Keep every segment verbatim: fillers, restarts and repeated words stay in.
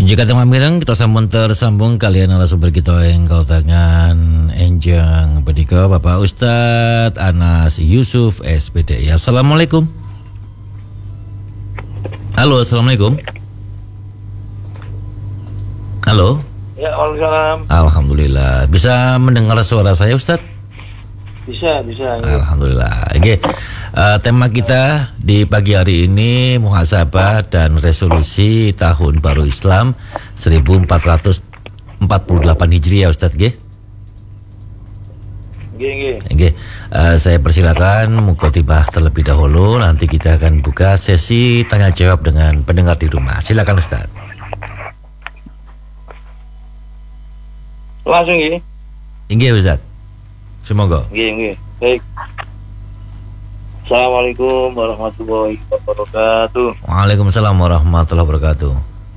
Jika tema mireng kita sambung tersambung kalian narasumber kita yang kau tangan enjang bedika Bapak Ustadz Anas Yusuf S P D. Assalamualaikum. Halo, assalamualaikum. Halo. Ya, waalaikumsalam. Alhamdulillah. Bisa mendengar suara saya Ustadz? Bisa, bisa. Ya. Alhamdulillah. Oke. Uh, tema kita di pagi hari ini muhasabah dan resolusi tahun baru Islam seribu empat ratus empat puluh delapan Hijriah Ustadz G. G, G. Oke. Uh, saya persilakan mukotibah terlebih dahulu, nanti kita akan buka sesi tanya jawab dengan pendengar di rumah. Silakan Ustadz. Langsung G. Inggih Ustadz. Semoga. G, G. Baik. Assalamualaikum warahmatullahi wabarakatuh. Waalaikumsalam warahmatullahi wabarakatuh.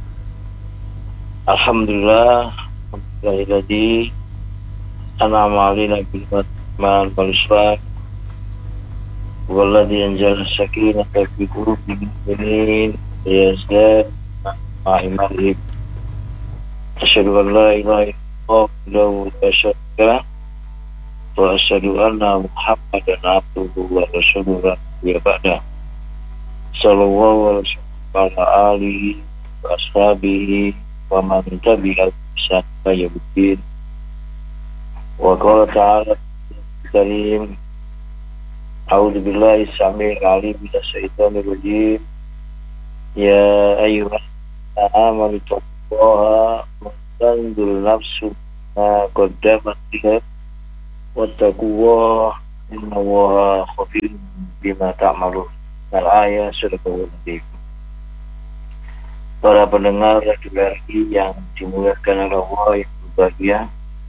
Alhamdulillah, alhamdulillahilladzi an'ama 'alaina bil iman wal islam walladzi anzala sakinata fi qulubil mu'minin liyazdadu imanan. Asyhadu an la ilaha illallah wa asyhadu wa asyhadu anna Muhammadan abduhu wa rasuluhu ya ba'da. Sallallahu alaihi wa alihi wa ashabihi wa man tabi'a bi ihsan wa qala ta'ala karim. A'udzu billahi samil alim minas syaitonir rajim. Ya ayyuhallazina amanu taqullaha wa tanzur nafsun ma qaddamat lighad wattaqullaha innallaha khabirun bima ta'malun. Al-ayat surah Al-Anbiya. Para pendengar radio R I yang dimuliakan oleh Allah yang berbahagia,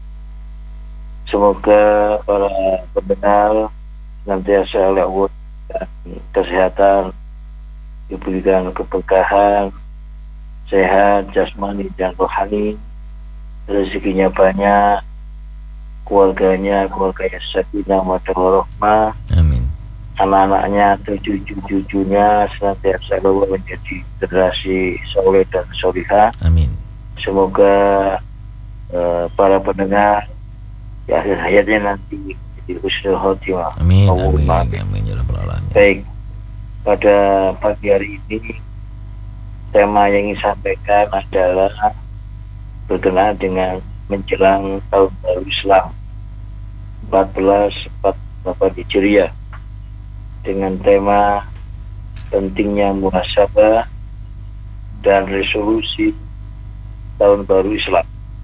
semoga para pendengar senantiasa oleh Allah dan kesehatan, diberikan keberkahan, sehat jasmani dan rohani, rezekinya banyak, keluarganya keluarganya sakinah mawaddah warahmah, amin. Anak-anaknya atau cucu-cucunya senantiasa Allah menjadi generasi soleh dan solihah, amin. Semoga uh, para pendengar di akhir hayatnya nanti jadi husnul khotimah, amin, amin, amin, amin, ya rabbal alamin. Baik, pada pagi hari ini tema yang ingin sampaikan adalah berkenaan dengan menjelang tahun baru Islam empat belas empat puluh delapan Hijriah dengan tema pentingnya muhasabah dan resolusi tahun baru Islam.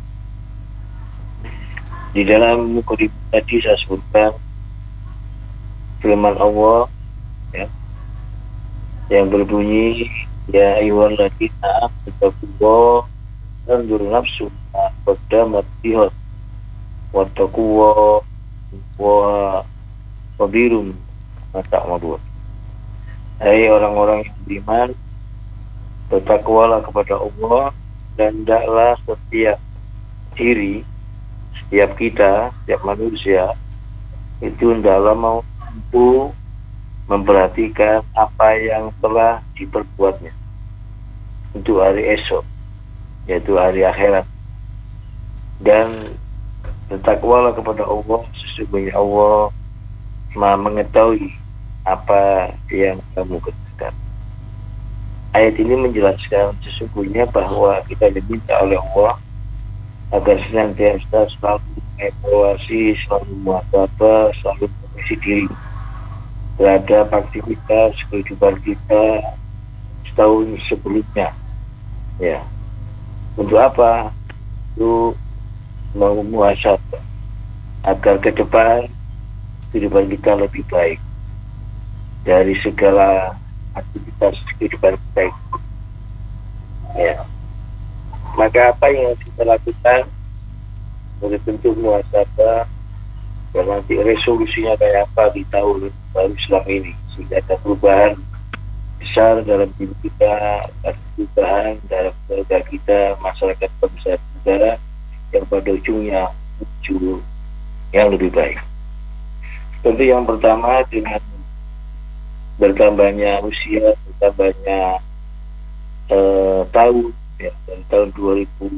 Di dalam mukadimah tadi saya sebutkan firman Allah ya, yang berbunyi ya ayyuhalladzina amanu anzur nafsu ma qaddamat lighad wattaqullaha wa khabirun bima ta'malun. Hai orang-orang yang beriman, bertakwalah kepada Allah dan hendaklah setiap diri, setiap kita, setiap manusia itu hendaklah mampu memperhatikan apa yang telah diperbuatnya untuk hari esok, yaitu hari akhirat. Dan bertakwalah kepada Allah, sesungguhnya Allah Maha mengetahui apa yang kamu kerjakan. Ayat ini menjelaskan sesungguhnya bahwa kita diminta oleh Allah agar senantiasa selalu mengevaluasi, selalu muhasabah, selalu mengisi diri terhadap aktivitas kehidupan kita setahun sebelumnya. Ya, untuk apa? Untuk memuhasabah agar ke depan kehidupan kita lebih baik dari segala aktivitas kehidupan kita. Ya, maka apa yang harus kita lakukan sebagai bentuk muhasabah dan nanti resolusinya kayak apa di tahun baru Islam ini, sehingga ada perubahan besar dalam diri kita, ada perubahan dalam keluarga kita, masyarakat bangsa negara yang pada ujungnya menuju yang lebih baik. Tentu yang pertama dengan bertambahnya usia, bertambahnya eh, tahun ya, dari tahun dua ribu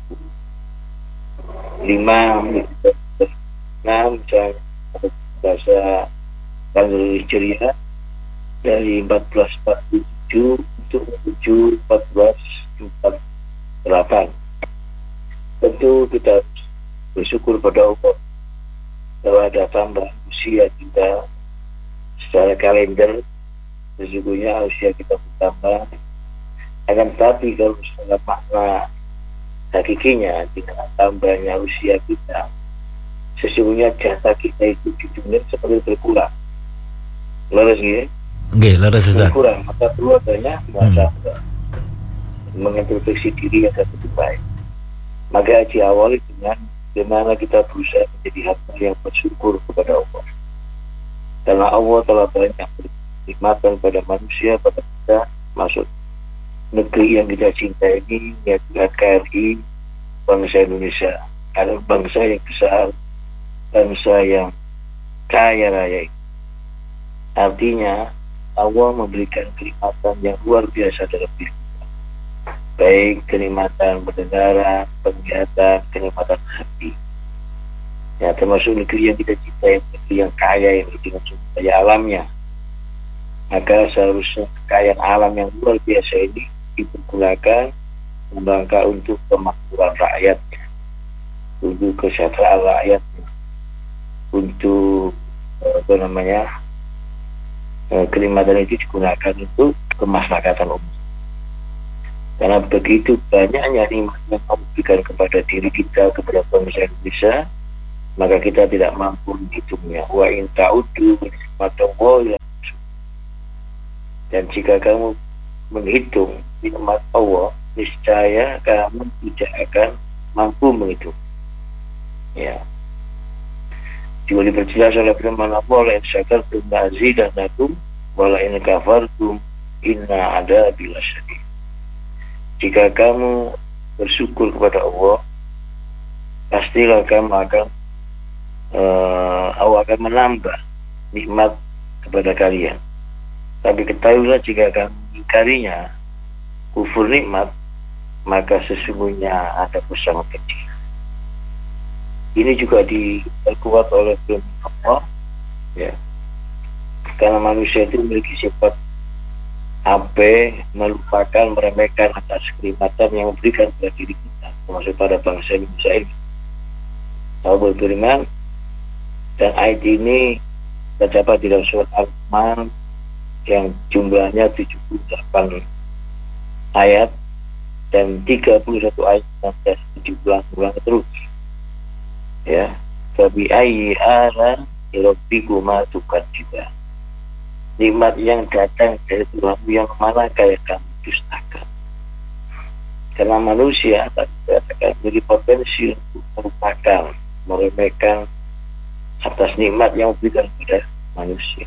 lima enam misalnya bahasa kalender Hijriah dari seribu empat ratus empat puluh tujuh untuk menuju seribu empat ratus empat puluh delapan. Tentu kita bersyukur pada Allah bahwa ada tambahan usia kita secara kalender. Sesungguhnya usia kita bertambah, akan tetapi kalau secara makna hakikinya dengan tambahnya usia kita, sesungguhnya jatah kita itu di dunia seperti berkurang. Leres ya? Nggih, leres Ustaz. Berkurang, maka perlu adanya muhasabah, hmm. mengintrospeksi diri yang lebih baik. Maka diawali dengan bagaimana kita berusaha menjadi hamba yang bersyukur kepada Allah. Karena Allah telah banyak nikmatkan pada manusia, pada kita, masuk negeri yang kita cinta ini, yaitu N K R I, bangsa Indonesia. Karena bangsa yang besar, bangsa yang kaya raya ini. Artinya, Allah memberikan kenikmatan yang luar biasa dalam diri kita. Baik kenikmatan pendengaran, penglihatan, kenikmatan hati. Ya, termasuk negeri yang kita cintai, negeri yang kaya ini dengan sumber daya alamnya. Maka seharusnya kekayaan alam yang luar biasa ini dipergunakan membangka untuk kemakmuran rakyatnya, untuk kesejahteraan rakyatnya, untuk apa namanya kenikmatan itu digunakan untuk kemaslahatan umat. Karena begitu banyaknya nikmat yang Allah berikan kepada diri kita, kepada bangsa Indonesia, maka kita tidak mampu menghitungnya. Wa in ta'uddu nikmatallahi. Dan jika kamu menghitung nikmat Allah, niscaya kamu tidak akan mampu menghitung. Ya. Juga diperjelas oleh firman Allah, la in syakartum la azidannakum wa la in kafartum inna adzabi lasyadid. Jika kamu bersyukur kepada Allah, pastilah kamu akan uh, Allah akan menambah nikmat kepada kalian. Tapi ketahuilah jika kamu mengingkarinya, kufur nikmat, maka sesungguhnya ada sangat kecil. Ini juga diperkuat oleh firman Allah, ya. Karena manusia itu memiliki sifat ape, melupakan, meremehkan atas kenikmatan yang memberikan kepada diri kita, termasuk pada bangsa Indonesia ini. Allah berfirman, dan ayat ini terdapat di dalam surat Al-Rahman yang jumlahnya tujuh puluh delapan ayat dan tiga puluh satu ayat sampai tujuh belas terus. Ya, fabi ayyi ala rabbikuma tukadziban. Nikmat yang datang dari Tuhanmu yang mana kayak kamu dustakan. Karena manusia tadi akan menjadi potensi untuk merupakan, meremehkan atas nikmat yang diberikan kepada manusia.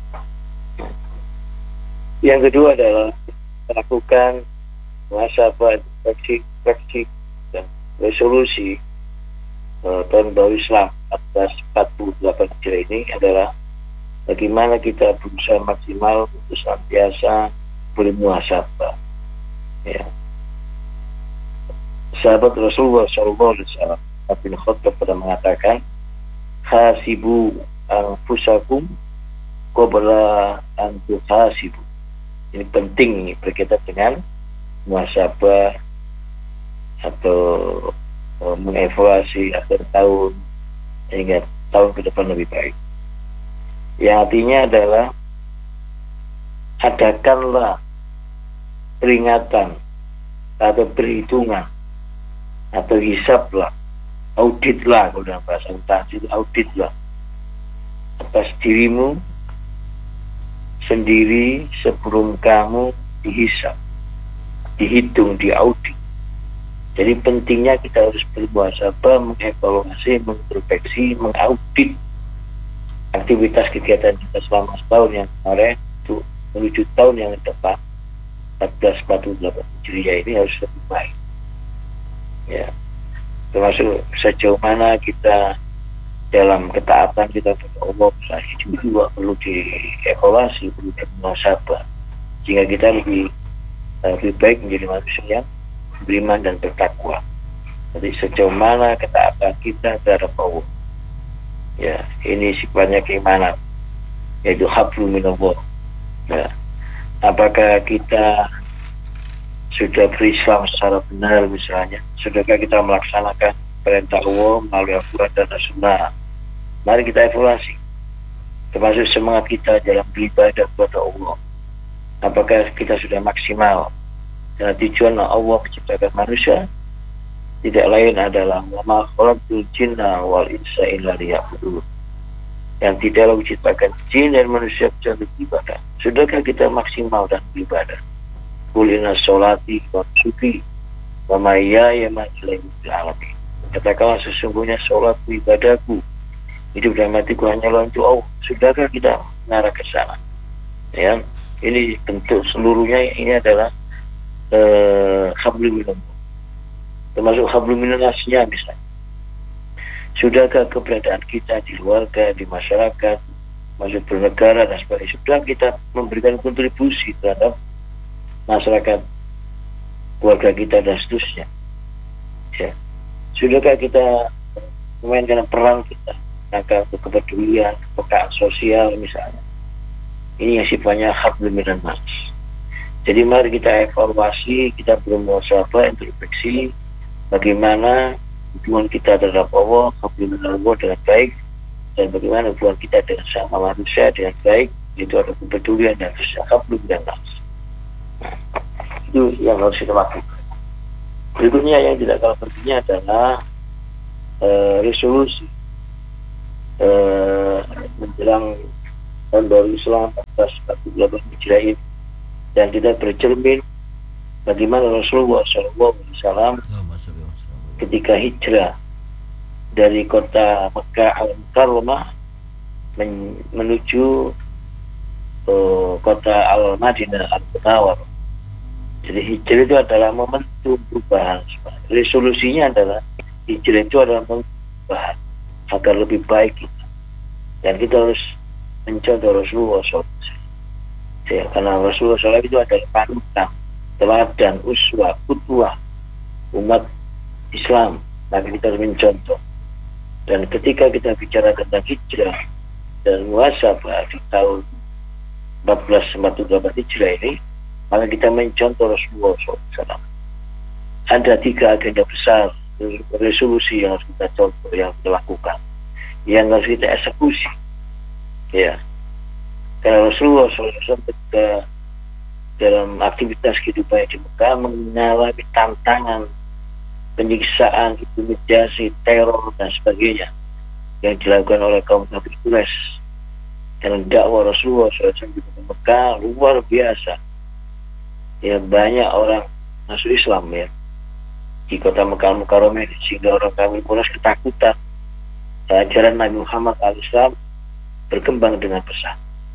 Yang kedua adalah melakukan muhasabah, refleksi, refleksi dan resolusi uh, tahun baru Islam seribu empat ratus empat puluh delapan Hijriah ini adalah bagaimana kita berusaha maksimal untuk senantiasa bermuhasabah. Ya. Sahabat Rasulullah shallallahu alaihi wasallam bin Khattab pernah mengatakan, hasibu anfusakum qabla an tuhasibu. Ini penting ini berkaitan dengan muhasabah atau uh, mengevaluasi akhir tahun hingga tahun ke depan lebih baik. Yang artinya adalah adakanlah peringatan atau perhitungan atau hisablah, auditlah kalau dalam bahasa tahsil, auditlah atas dirimu sendiri sebelum kamu dihisab, dihitung, diaudit. Jadi pentingnya kita harus bermuhasabah, mengevaluasi, mengintrospeksi, mengaudit aktivitas kegiatan kita selama setahun yang kemarin untuk menuju tahun yang depan seribu empat ratus empat puluh delapan Hijriah ini harus lebih baik. Ya, termasuk sejauh mana kita dalam ketaatan kita kepada Allah, misalnya juga perlu dievaluasi, perlu bermuhasabah, sehingga kita lebih lebih baik menjadi manusia yang beriman dan bertakwa. Jadi sejauh mana ketaatan kita terhadap Allah. Ya, ini sifatnya keimanan, yaitu hablum minallah. Ya. Apakah kita sudah berislam secara benar misalnya? Sudahkah kita melaksanakan perintah Allah melalui Al-Quran dan As-Sunnah? Mari kita evaluasi, termasuk semangat kita dalam beribadah kepada Allah. Apakah kita sudah maksimal? Karena tujuan Allah menciptakan manusia tidak lain adalah wama khalaqtul jinna wal insa illa liya'budun. Yang tidaklah menciptakan jin dan manusia kecuali beribadah. Sudahkah kita maksimal dan beribadah? Qul inna sholati wa nusuki wa mahyaya wa mamati alamin. Katakanlah sesungguhnya sholatku, ibadahku, hidup dan matiku hanyalah untuk Allah. Sudahkah kita mengarah ke sana? Ya, ini bentuk seluruhnya ini adalah eh, hablum minallah. Termasuk hablum minannasnya misalnya. Sudahkah keberadaan kita di keluarga, di masyarakat, masuk bernegara dan sebagainya, sudah kita memberikan kontribusi terhadap masyarakat, keluarga kita dan seterusnya. Ya. Sudahkah kita memainkan peran kita, maka kepedulian, kepekaan sosial misalnya. Ini yang sifatnya hablum minannas. Jadi mari kita evaluasi, kita bermuhasabah, introspeksi, bagaimana hubungan kita terhadap Allah, hablum minallah dengan baik, dan bagaimana hubungan kita dengan sama manusia dengan baik, itu ada kepedulian dan hablum minannas. Nah, itu yang harus kita lakukan. Berikutnya yang tidak kalah pentingnya adalah uh, resolusi uh, menjelang tahun baru Islam empat belas empat puluh delapan Hijriah ini, dan kita bercermin bagaimana Rasulullah shallallahu alaihi wasallam ketika hijrah dari kota Mekah Al-Mukarramah men menuju uh, kota Al-Madinah Al-Munawwarah. Jadi hijrah itu adalah momentum perubahan. Resolusinya adalah hijrah itu adalah momentum perubahan agar lebih baik kita. Dan kita harus mencontoh Rasulullah shallallahu alaihi wasallam. Ya, karena Rasulullah shallallahu alaihi wasallam itu adalah panutan, teladan, uswah, qudwah umat Islam. Maka kita harus mencontoh. Dan ketika kita bicara tentang hijrah dan muhasabah di tahun empat belas empat puluh delapan Hijriah ini, maka kita mencontoh Rasulullah shallallahu alaihi wasallam. Ada tiga agenda besar resolusi yang harus kita contoh, yang kita lakukan, yang harus kita eksekusi. Ya, karena Rasulullah shallallahu alaihi wasallam ketika dalam aktivitas kehidupan di Mekah mengalami tantangan, penyiksaan, intimidasi, teror dan sebagainya yang dilakukan oleh kaum kafir Quraisy. Dan dakwah Rasulullah shallallahu alaihi wasallam di Mekah luar biasa. Ya, banyak orang masuk Islam ya di kota Mekah Al-Mukarramah, sehingga orang kafir Quraisy ketakutan. Ajaran Nabi Muhammad alaihissalam berkembang dengan pesat.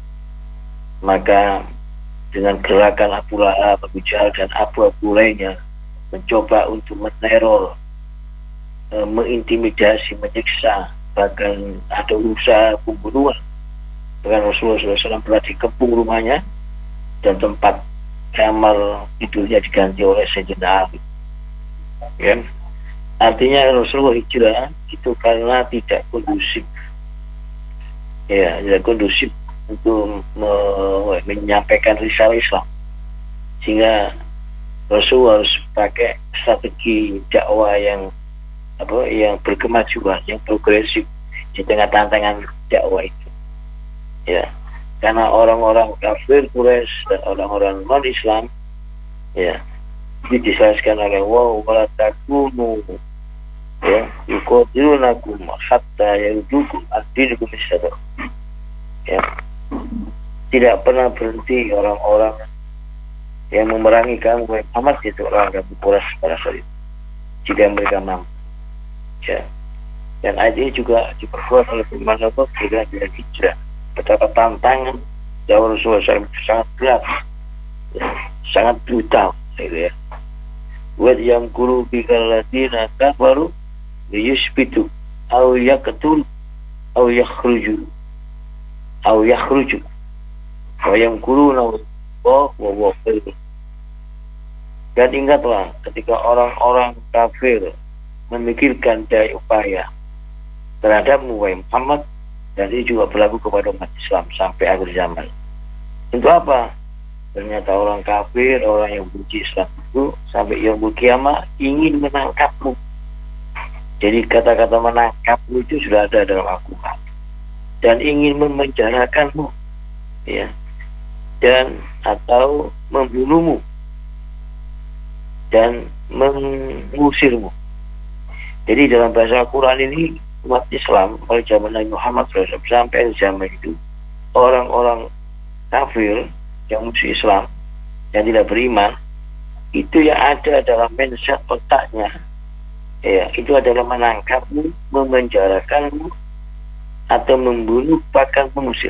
Maka dengan gerakan Abu Lahab, Abu Jahal dan Abu-Abu lainnya mencoba untuk meneror, e, mengintimidasi, menyiksa, bahkan ada usaha pembunuhan. Bahkan Rasulullah shallallahu alaihi wasallam pernah dikepung rumahnya dan tempat kamar tidurnya diganti oleh Sayyidina Ali. Ya. Artinya Rasulullah hijrah itu karena tidak kondusif, ya, tidak kondusif untuk me menyampaikan risalah Islam, sehingga Rasulullah harus pakai strategi dakwah yang apa, yang berkemajuan, yang progresif di tengah tantangan dakwah itu. Ya, karena orang-orang kafir Quraisy dan orang-orang non-Islam, ya, ini dijelaskan oleh wa wala takunu ya yuqatilunakum hatta yarudukum ad-dinikum bisadr. Ya, tidak pernah berhenti orang-orang yang memerangi kamu Muhammad, itu orang kafir Quraisy pada saat itu, jika mereka mampu. Ya, dan ayat ini juga diperkuat oleh firman Allah berkaitan dengan hijrah. Betapa tantangan dakwah Rasulullah shallallahu alaihi wasallam sangat berat, ya, sangat brutal, gitu ya. Wa yamkuru bikal ladina kafaru liyusbitu aw yaqtul aw yakhruju aw yakhruju wa yamkuruna wa wa wa Dan ingatlah ketika orang-orang kafir memikirkan daya upaya terhadapmu wahai Muhammad, dan ini juga berlaku kepada umat Islam sampai akhir zaman. Untuk apa? Ternyata orang kafir, orang yang benci Islam itu sampai yaumul kiamah ingin menangkapmu. Jadi kata-kata menangkapmu itu sudah ada dalam Al-Quran. Dan ingin memenjarakanmu, ya, dan atau membunuhmu dan mengusirmu. Jadi dalam bahasa Al-Quran ini umat Islam pada zaman Nabi Muhammad shallallahu alaihi wasallam sampai zaman itu, orang-orang kafir yang musuh Islam, yang tidak beriman, itu yang ada dalam mindset otaknya, ya, itu adalah menangkapmu, memenjarakanmu, atau membunuh, bahkan mengusir.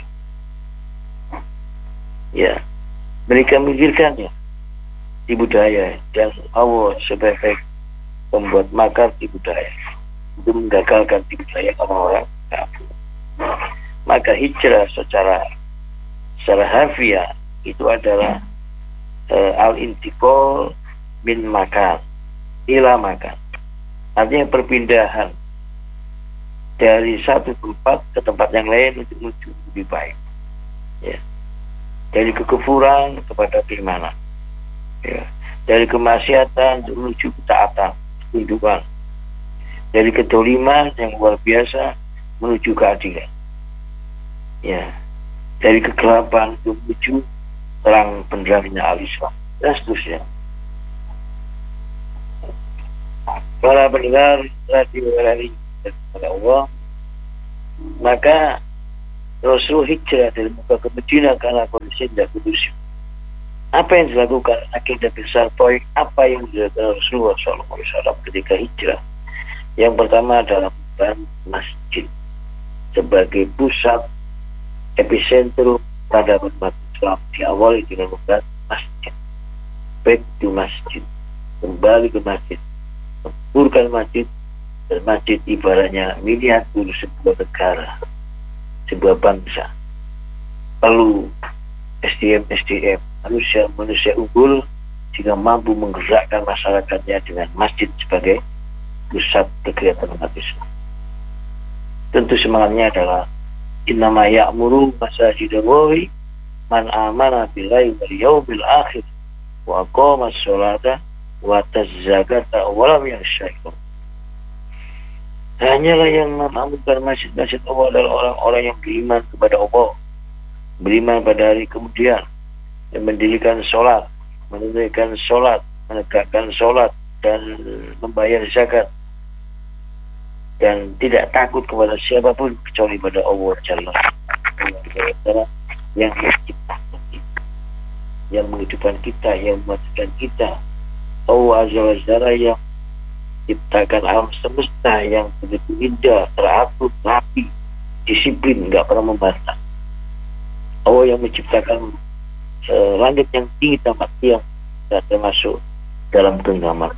Ya, mereka memikirkannya di budaya, dan Allah sebagai pembuat makar di budaya untuk menggagalkan di budaya orang-orang kafir. Maka hijrah secara secara harfiah itu adalah uh, al-intiqal min makan ila makan, artinya perpindahan dari satu tempat ke tempat yang lain untuk menuju lebih baik, ya, dari kekufuran kepada keimanan, ya, dari kemaksiatan menuju ketaatan, ketundukan, dari kedoliman yang luar biasa menuju keadilan, ya, dari kegelapan menuju terang benderangnya al-Islam, dan seterusnya. Para pendengar radio dari Allah, maka Rasul hijrah dari Mekah ke Madinah karena kondisi tidak kondusif. Apa yang dilakukan agenda besar poin apa yang dilakukan Rasulullah shallallahu alaihi wasallam ketika hijrah? Yang pertama adalah membangun masjid sebagai pusat epicentrum pada umat Islam. Diawali dengan membangun masjid, baik di masjid, kembali ke masjid, memburkan masjid, dan masjid ibaratnya miniatur sebuah negara, sebuah bangsa. Perlu S D M S D M, manusia manusia unggul jika mampu menggerakkan masyarakatnya dengan masjid sebagai pusat kegiatan umat Islam. Tentu semangatnya adalah innama ya'muru masajidallahi man amana billahi wal yawmil akhir wa aqama sholata wa tazakata wa lam yakhsha. Hanyalah yang memakmurkan masjid-masjid Allah adalah orang-orang yang beriman kepada Allah, beriman pada hari kemudian, yang mendirikan sholat, menunaikan sholat, menegakkan sholat, dan membayar zakat, dan tidak takut kepada siapapun kecuali pada Allah Jalla wa'ala, yang menciptakan kita, yang menghidupkan kita, yang mematikan kita. Allah Azza wa Jalla yang ciptakan alam semesta yang begitu indah, teratur, rapi, disiplin, nggak pernah membantah. Allah yang menciptakan uh, langit yang tinggi tamat yang tidak termasuk dalam genggaman.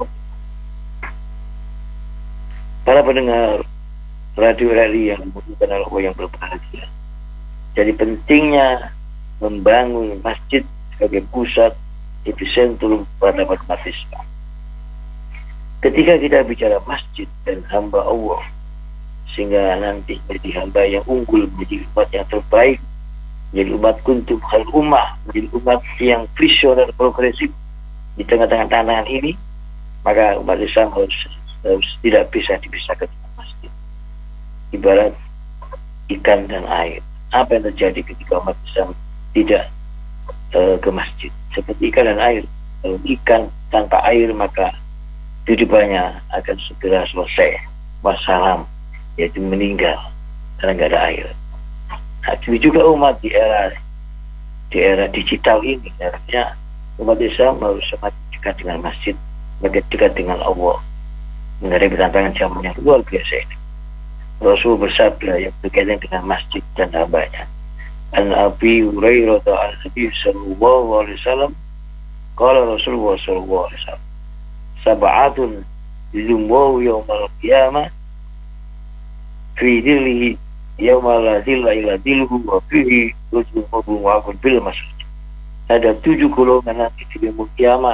Para pendengar radio rally yang dibutuhkan oleh Allah yang berbahagia, jadi pentingnya membangun masjid sebagai pusat epicentrum pada umat Islam. Ketika kita bicara masjid dan hamba Allah, sehingga nanti menjadi hamba yang unggul, menjadi umat yang terbaik, menjadi umat kuntum khal ummah, menjadi umat yang visioner progresif di tengah-tengah tantangan ini, maka umat Islam harus, harus tidak bisa dipisahkan dengan masjid. Ibarat ikan dan air. Apa yang terjadi ketika umat Islam tidak uh, ke masjid? Seperti ikan dan air. Kalau ikan tanpa air, maka kehidupannya akan segera selesai, wassalam, yaitu meninggal karena nggak ada air. Nah, itu juga umat di era di era digital ini, artinya umat Islam harus semakin dekat dengan masjid, semakin dekat dengan Allah, menghadapi tantangan zaman yang luar biasa ini. Rasul bersabda yang berkaitan dengan masjid dan hambanya. An Abi Hurairah an-Nabi sallallahu alaihi wasallam, qala Rasulullah sallallahu alaihi wasallam, sab'atun yuzumwahu yawmal qiyamah fi dhillihi yawma la dhilla illa dhilluhu wa fihi rajulun wa'akun bil masjid. Ada tujuh golongan nanti di yaumul qiyamah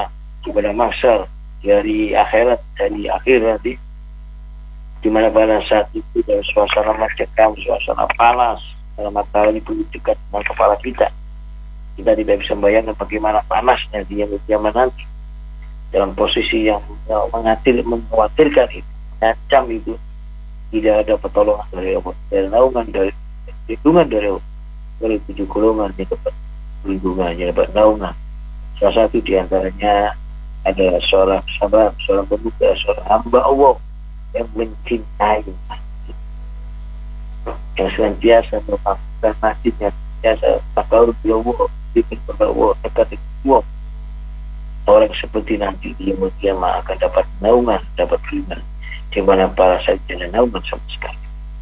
kepada mahsyar di hari akhirat, dari akhir nanti, di mana pada saat itu dalam suasana mencekam, suasana panas, dalam matahari begitu dekat dengan kepala kita, kita tidak bisa membayangkan bagaimana panasnya di zaman nanti, dalam posisi yang mengatir, mengkhawatirkan itu, macam itu, tidak ada pertolongan dari Allah, dari naungan, dari lindungan dari Allah, dari tujuh golongan yang dapat perlindungannya, dapat naungan. Salah satu diantaranya ada seorang sahabat, seorang pemuda, seorang hamba Allah yang mencintai masjid, yang senantiasa melakukan masjid, yang senantiasa takarub ila Allah, bikin kepada Allah, dekat dengan Allah. Orang seperti nanti di yaumul qiyamah akan dapat naungan, dapat firman, di mana para sahabat tidak naungan sama sekali.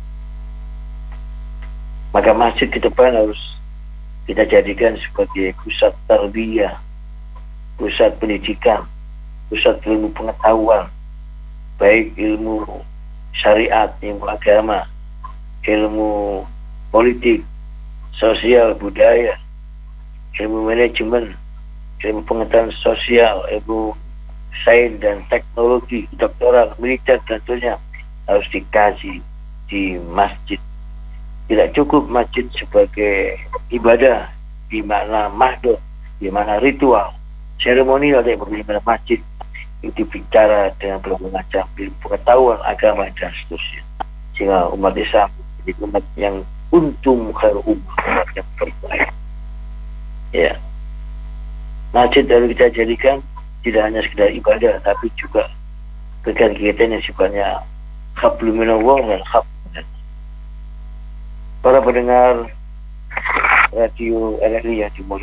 Maka masjid ke depan harus kita jadikan sebagai pusat tarbiyah, pusat pendidikan, pusat ilmu pengetahuan, baik ilmu syariat, ilmu agama, ilmu politik, sosial, budaya, ilmu manajemen, ilmu pengetahuan sosial, ilmu sains dan teknologi, doktoral, militer, tentunya harus dikaji di masjid. Tidak cukup masjid sebagai ibadah di mana mahdoh, di mana ritual, seremonial, yang berbeda masjid itu bicara dengan berbagai macam ilmu pengetahuan agama dan seterusnya, sehingga umat Islam menjadi umat yang untung khairu ummah, umat yang terbaik. Ya, masjid harus kita jadikan tidak hanya sekedar ibadah, tapi juga kegiatan yang sifatnya hablum minallah dan hablum. Para pendengar radio L R I yang dimuliakan